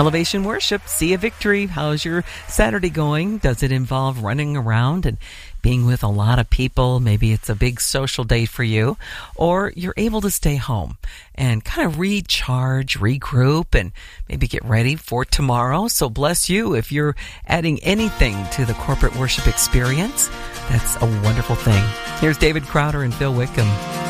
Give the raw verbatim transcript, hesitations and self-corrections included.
Elevation Worship, see a victory. How's your Saturday going? Does it involve running around and being with a lot of people? Maybe it's a big social day for you, or you're able to stay home and kind of recharge, regroup, and maybe get ready for tomorrow. So bless you if you're adding anything to the corporate worship experience. That's a wonderful thing. Here's David Crowder and Phil Wickham.